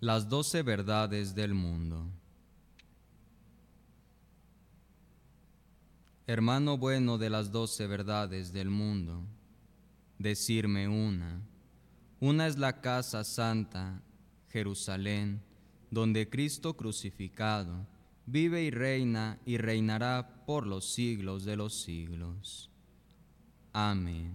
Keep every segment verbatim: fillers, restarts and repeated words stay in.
Las doce verdades del mundo. Hermano bueno de las doce verdades del mundo, decirme una. Una es la casa santa, Jerusalén, donde Cristo crucificado vive y reina y reinará por los siglos de los siglos. Amén.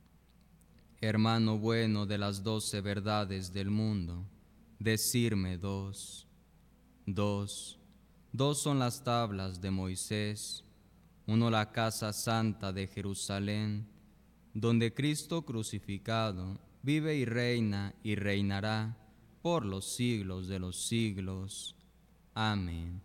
Hermano bueno de las doce verdades del mundo, decirme dos. Dos. Dos son las tablas de Moisés, uno la casa santa de Jerusalén, donde Cristo crucificado vive y reina y reinará por los siglos de los siglos. Amén.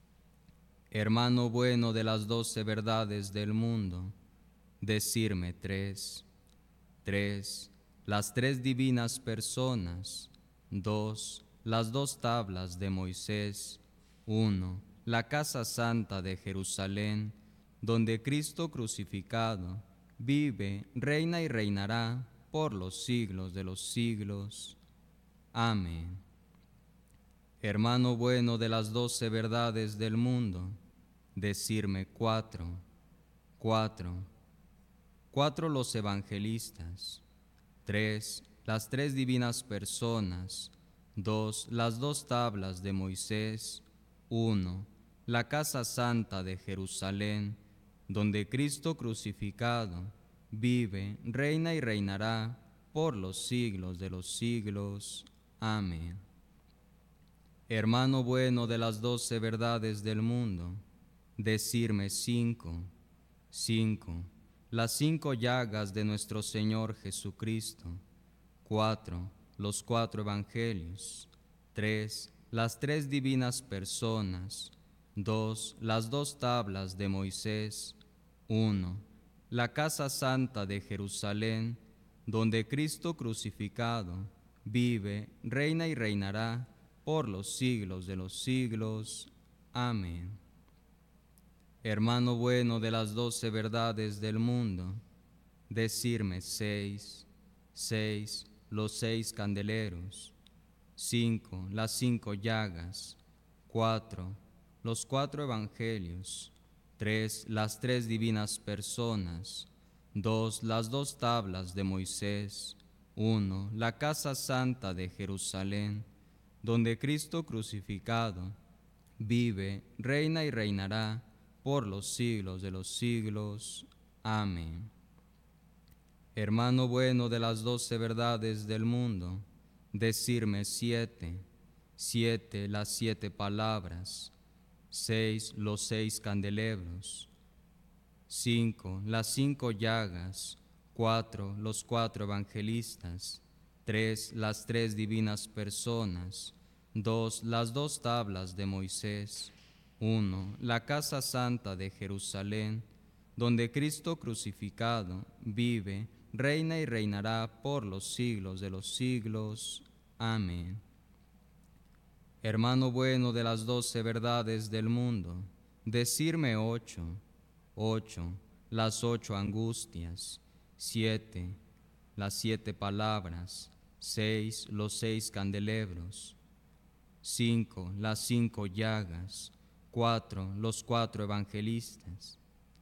Hermano bueno de las doce verdades del mundo, decirme tres. Tres, las tres divinas personas. Dos, las dos tablas de Moisés. Uno, la casa santa de Jerusalén, donde Cristo crucificado vive, reina y reinará por los siglos de los siglos. Amén. Hermano bueno de las doce verdades del mundo, decirme cuatro. Cuatro. Cuatro los evangelistas. Tres, las tres divinas personas. Dos, las dos tablas de Moisés. Uno, la casa santa de Jerusalén, donde Cristo crucificado vive, reina y reinará por los siglos de los siglos. Amén. Hermano bueno de las doce verdades del mundo, decirme cinco. Cinco. Las cinco llagas de nuestro Señor Jesucristo. Cuatro, los cuatro evangelios. Tres, las tres divinas personas. Dos, las dos tablas de Moisés. Uno, la casa santa de Jerusalén, donde Cristo crucificado vive, reina y reinará por los siglos de los siglos. Amén. Hermano bueno de las doce verdades del mundo, decirme seis. Seis, los seis candeleros. Cinco, las cinco llagas. Cuatro, los cuatro evangelios. Tres, las tres divinas personas. Dos, las dos tablas de Moisés. Uno, la casa santa de Jerusalén, donde Cristo crucificado vive, reina y reinará por los siglos de los siglos. Amén. Hermano bueno de las doce verdades del mundo, decirme siete. Siete, las siete palabras. Seis, los seis candelebros. Cinco, las cinco llagas. Cuatro, los cuatro evangelistas. Tres, las tres divinas personas. Dos, las dos tablas de Moisés. Uno, la casa santa de Jerusalén, donde Cristo crucificado vive, reina y reinará por los siglos de los siglos. Amén. Hermano bueno de las doce verdades del mundo, decirme ocho. Ocho, las ocho angustias. Siete, las siete palabras. Seis, los seis candelebros. Cinco, las cinco llagas. Cuatro, los cuatro evangelistas.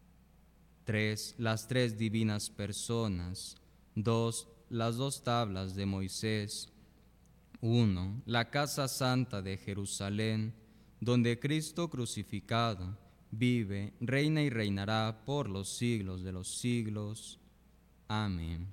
Tres, las tres divinas personas. Dos, las dos tablas de Moisés. Uno, la casa santa de Jerusalén, donde Cristo crucificado vive, reina y reinará por los siglos de los siglos. Amén.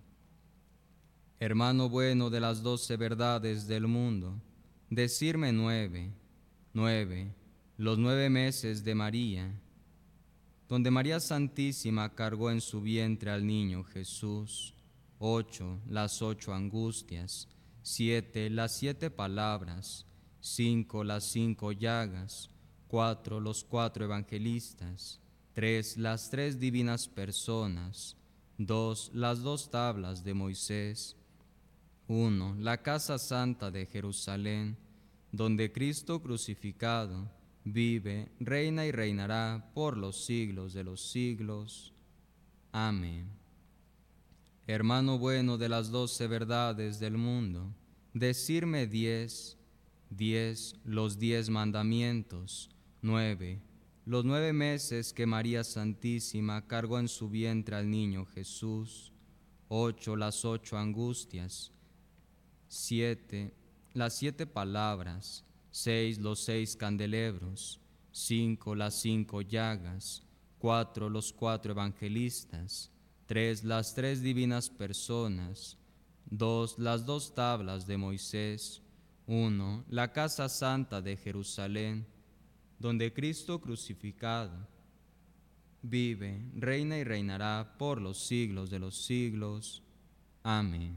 Hermano bueno de las doce verdades del mundo, decirme nueve. Nueve, los nueve meses de María, donde María Santísima cargó en su vientre al niño Jesús. Ocho, las ocho angustias. Siete, las siete palabras. Cinco, las cinco llagas. Cuatro, los cuatro evangelistas. Tres, las tres divinas personas. Dos, las dos tablas de Moisés. Uno, la casa santa de Jerusalén, donde Cristo crucificado vive, reina y reinará por los siglos de los siglos. Amén. Hermano bueno de las doce verdades del mundo, decirme diez. Diez, los diez mandamientos. Nueve, los nueve meses que María Santísima cargó en su vientre al niño Jesús. Ocho, las ocho angustias. Siete, las siete palabras. Seis, los seis candelebros. Cinco, las cinco llagas. Cuatro, los cuatro evangelistas. Tres, las tres divinas personas. Dos, las dos tablas de Moisés. Uno, la casa santa de Jerusalén, donde Cristo crucificado vive, reina y reinará por los siglos de los siglos. Amén.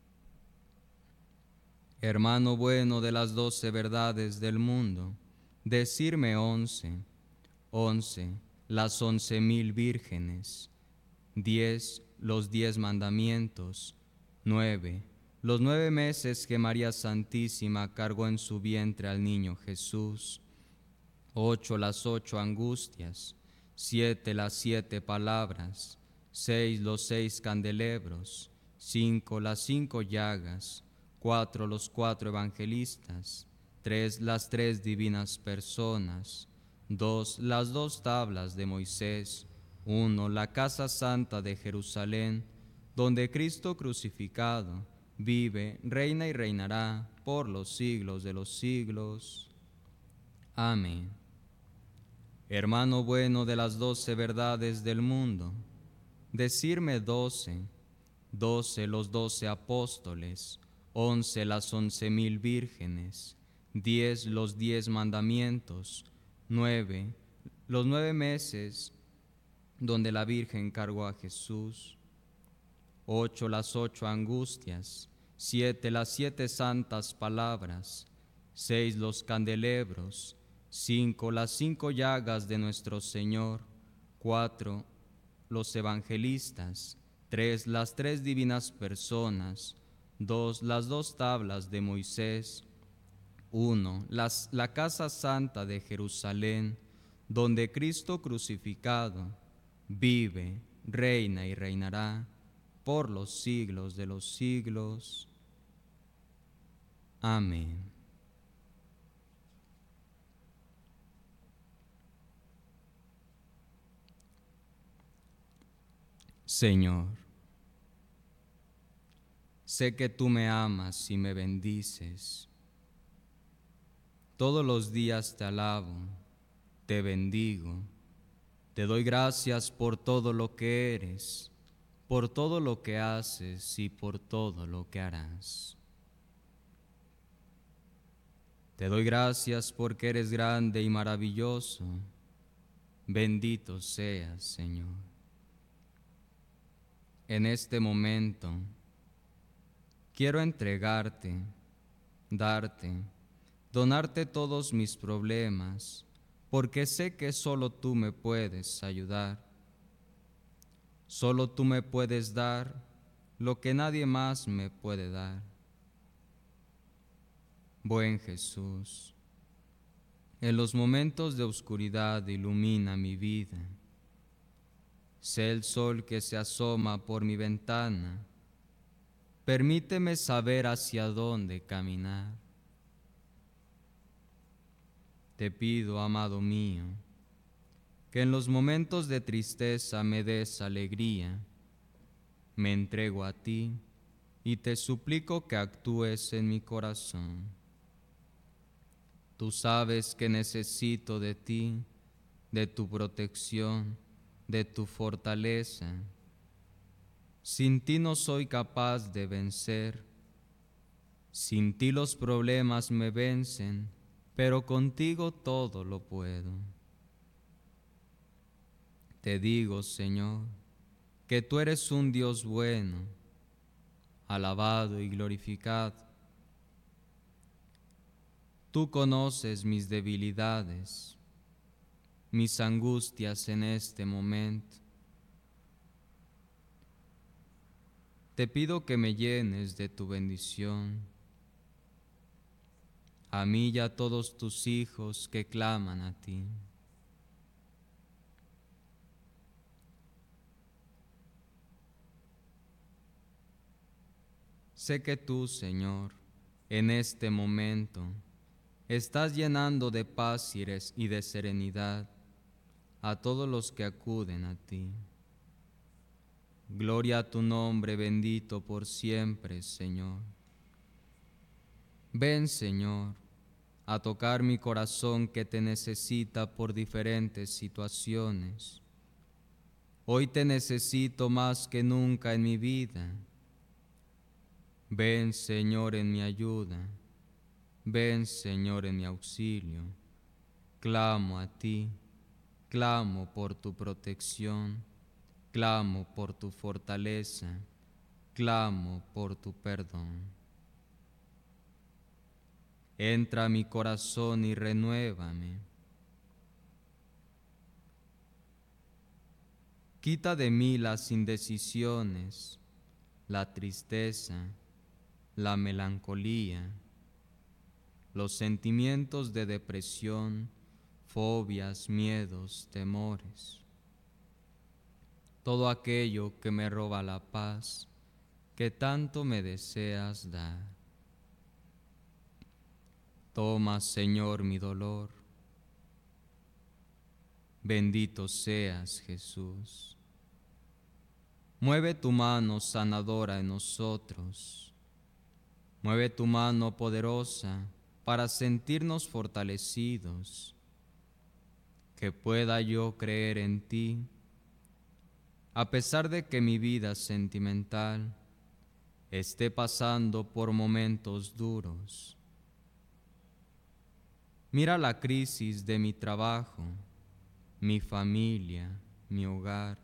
Hermano bueno de las doce verdades del mundo, decirme once. Once, las once mil vírgenes. Diez, los diez mandamientos. Nueve, los nueve meses que María Santísima cargó en su vientre al niño Jesús. Ocho, las ocho angustias. Siete, las siete palabras. Seis, los seis candelebros. Cinco, las cinco llagas. Cuatro, los cuatro evangelistas. Tres, las tres divinas personas. Dos, las dos tablas de Moisés. Uno, la casa santa de Jerusalén, donde Cristo crucificado vive, reina y reinará por los siglos de los siglos. Amén. Hermano bueno de las doce verdades del mundo, decirme doce. Doce los doce apóstoles. Once las once mil vírgenes. Diez los diez mandamientos. Nueve los nueve meses donde la Virgen cargó a Jesús. Ocho las ocho angustias. Siete las siete santas palabras. Seis los candelebros. Cinco las cinco llagas de nuestro Señor. Cuatro los evangelistas. Tres las tres divinas personas. Dos las dos tablas de Moisés. Uno las, la casa santa de Jerusalén, donde Cristo crucificado vive, reina y reinará por los siglos de los siglos. Amén. Señor, sé que tú me amas y me bendices. Todos los días te alabo, te bendigo, te doy gracias por todo lo que eres, por todo lo que haces y por todo lo que harás. Te doy gracias porque eres grande y maravilloso. Bendito seas, Señor. En este momento quiero entregarte, darte, donarte todos mis problemas, porque sé que solo tú me puedes ayudar. Solo tú me puedes dar lo que nadie más me puede dar. Buen Jesús, en los momentos de oscuridad ilumina mi vida. Sé el sol que se asoma por mi ventana. Permíteme saber hacia dónde caminar. Te pido, amado mío, que en los momentos de tristeza me des alegría. Me entrego a ti y te suplico que actúes en mi corazón. Tú sabes que necesito de ti, de tu protección, de tu fortaleza. Sin ti no soy capaz de vencer. Sin ti los problemas me vencen, pero contigo todo lo puedo. Te digo, Señor, que tú eres un Dios bueno, alabado y glorificado. Tú conoces mis debilidades, mis angustias en este momento. Te pido que me llenes de tu bendición, a mí y a todos tus hijos que claman a ti. Sé que tú, Señor, en este momento estás llenando de paz y res- y de serenidad a todos los que acuden a ti. Gloria a tu nombre bendito por siempre, Señor. Ven, Señor, a tocar mi corazón que te necesita por diferentes situaciones. Hoy te necesito más que nunca en mi vida. Ven, Señor, en mi ayuda. Ven, Señor, en mi auxilio. Clamo a ti, clamo por tu protección, clamo por tu fortaleza, clamo por tu perdón. Entra a mi corazón y renuévame. Quita de mí las indecisiones, la tristeza, la melancolía, los sentimientos de depresión, fobias, miedos, temores. Todo aquello que me roba la paz que tanto me deseas dar. Toma, Señor, mi dolor. Bendito seas, Jesús. Mueve tu mano sanadora en nosotros. Mueve tu mano poderosa para sentirnos fortalecidos. Que pueda yo creer en ti, a pesar de que mi vida sentimental esté pasando por momentos duros. Mira la crisis de mi trabajo, mi familia, mi hogar,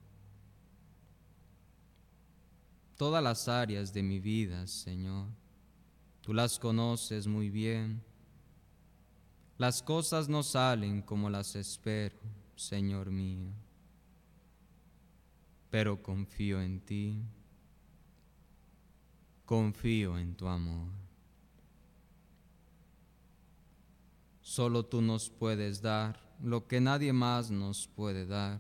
todas las áreas de mi vida, Señor. Tú las conoces muy bien. Las cosas no salen como las espero, Señor mío, pero confío en ti, confío en tu amor. Solo tú nos puedes dar lo que nadie más nos puede dar.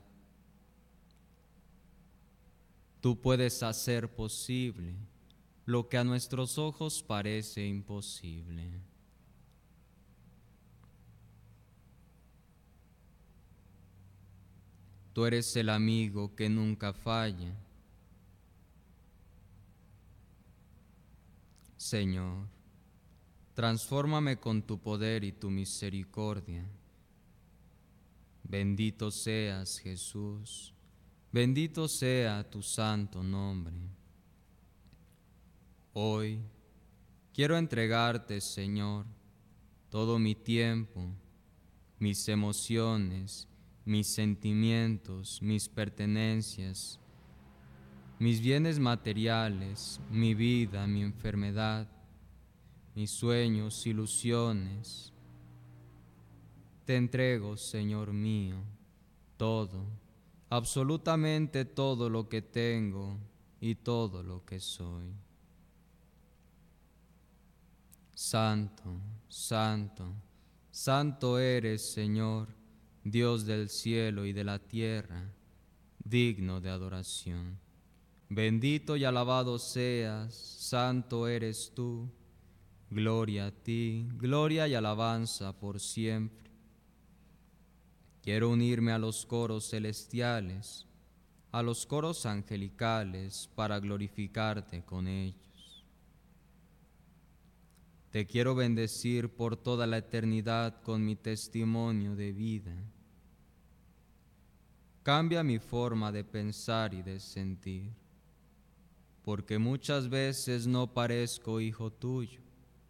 Tú puedes hacer posible lo que a nuestros ojos parece imposible. Tú eres el amigo que nunca falla. Señor, transfórmame con tu poder y tu misericordia. Bendito seas, Jesús, bendito sea tu santo nombre. Hoy quiero entregarte, Señor, todo mi tiempo, mis emociones, mis sentimientos, mis pertenencias, mis bienes materiales, mi vida, mi enfermedad, mis sueños, ilusiones. Te entrego, Señor mío, todo, absolutamente todo lo que tengo y todo lo que soy. Santo, santo, santo eres, Señor, Dios del cielo y de la tierra, digno de adoración. Bendito y alabado seas, santo eres tú. Gloria a ti, gloria y alabanza por siempre. Quiero unirme a los coros celestiales, a los coros angelicales, para glorificarte con ellos. Te quiero bendecir por toda la eternidad con mi testimonio de vida. Cambia mi forma de pensar y de sentir, porque muchas veces no parezco hijo tuyo.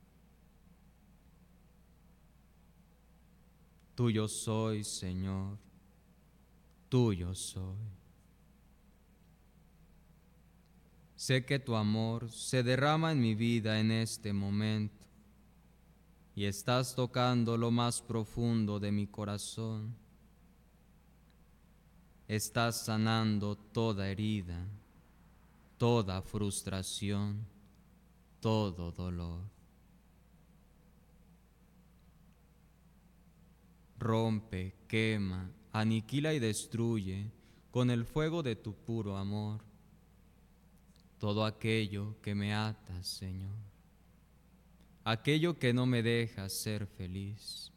Tuyo soy, Señor, tuyo soy. Sé que tu amor se derrama en mi vida en este momento y estás tocando lo más profundo de mi corazón. Estás sanando toda herida, toda frustración, todo dolor. Rompe, quema, aniquila y destruye con el fuego de tu puro amor todo aquello que me ata, Señor. aquello que no me deja ser feliz.